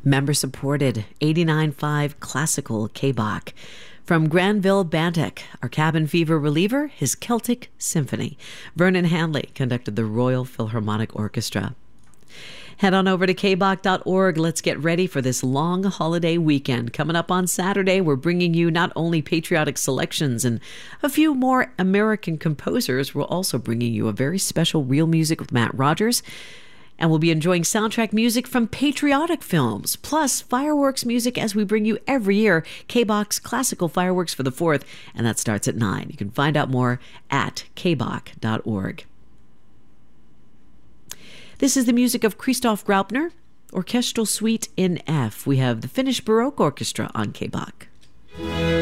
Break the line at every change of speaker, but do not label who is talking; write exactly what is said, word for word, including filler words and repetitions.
member-supported eighty-nine point five classical K-Bach. From Granville Bantek, our cabin fever reliever, his Celtic Symphony. Vernon Hanley conducted the Royal Philharmonic Orchestra. Head on over to k bach dot org. Let's get ready for this long holiday weekend. Coming up on Saturday, we're bringing you not only patriotic selections and a few more American composers. We're also bringing you a very special Real Music with Matt Rogers. And we'll be enjoying soundtrack music from patriotic films, plus fireworks music as we bring you every year K-Bach's Classical Fireworks for the fourth, and that starts at nine. You can find out more at k bach dot org. This is the music of Christoph Graupner, Orchestral Suite in F. We have the Finnish Baroque Orchestra on K-Bach.